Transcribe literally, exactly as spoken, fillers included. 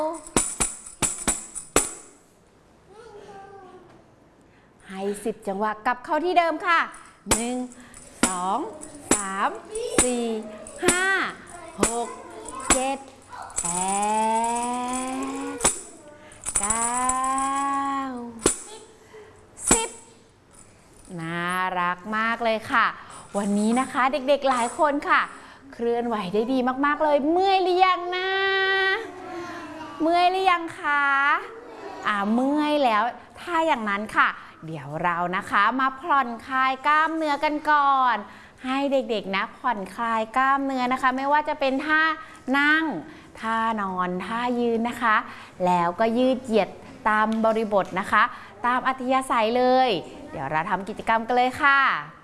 ให้สิบจังหวะกลับเข้าที่เดิมค่ะหนึ่งสองสามสี่ห้าหกเจ็ดแปดเก้าสิบน่ารักมากเลยค่ะวันนี้นะคะเด็กๆหลายคนค่ะเคลื่อนไหวได้ดีมากๆเลยเมื่อยหรือยังนะเมื่อยหรือยังคะอ่าเมื่อยแล้วถ้าอย่างนั้นค่ะเดี๋ยวเรานะคะมาผ่อนคลายกล้ามเนื้อกันก่อนให้เด็กๆนะผ่อนคลายกล้ามเนื้อนะคะไม่ว่าจะเป็นท่านั่งท่านอนท่ายืนนะคะแล้วก็ยืดเหยียดตามบริบทนะคะตามอัธยาศัยเลยเดี๋ยวเราทำกิจกรรมกันเลยค่ะ